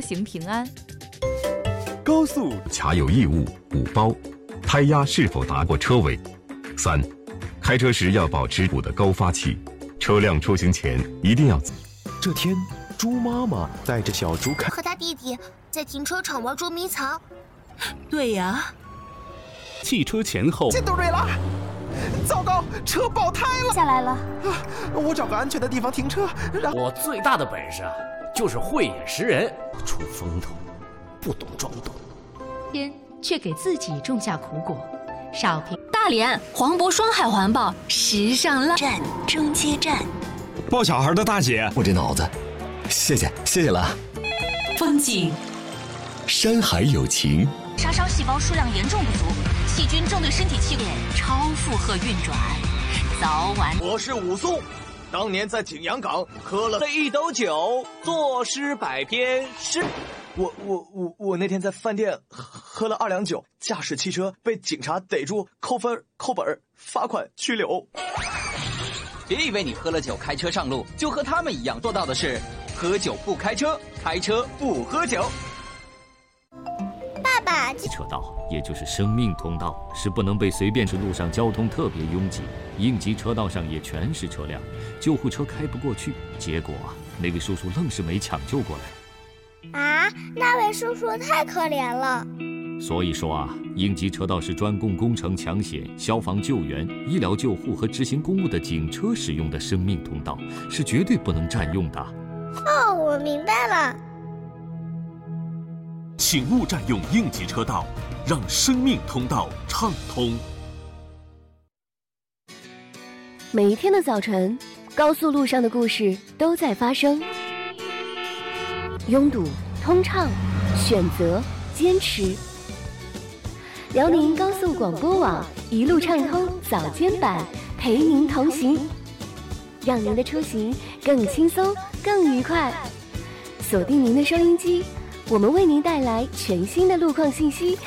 行平安。 高速卡有异物5包，胎压是否达过车尾？3，开车时要保持鼓的高发气，车辆出行前一定要。 这天，猪妈妈带着小猪和他弟弟在停车场玩捉迷藏。 对呀。 汽车前后进度锐了，糟糕，车爆胎了！ 下来了， 我找个安全的地方停车。 我最大的本事就是慧眼识人，出风头，不懂装懂。 天却给自己种下苦果，少平大连黄渤双海环抱，时尚浪站中街站。 抱小孩的大姐， 我这脑子，谢谢了。 风景， 山海有情。 杀伤细胞数量严重不足，细菌正对身体器官超负荷运转，早晚。 我是武松，当年在景阳岗喝了1斗酒，作诗百篇诗。我那天在饭店喝了2两酒，驾驶汽车被警察逮住，扣分、扣本、罚款、拘留。 别以为你喝了酒开车上路就和他们一样，做到的是喝酒不开车，开车不喝酒。 爸爸， 车道也就是生命通道，是不能被随便。是路上交通特别拥挤，应急车道上也全是车辆，救护车开不过去，结果那位叔叔愣是没抢救过来。 啊，那位叔叔太可怜了。 所以说应急车道是专供工程抢险、消防救援、医疗救护和执行公务的警车使用的生命通道，是绝对不能占用的。 哦，我明白了。 请勿占用应急车道，让生命通道畅通。 每一天的早晨，高速路上的故事都在发生。拥堵、通畅、选择、坚持。辽宁高速广播网一路畅通早间版，陪您同行，让您的出行更轻松、更愉快。锁定您的收音机，我们为您带来全新的路况信息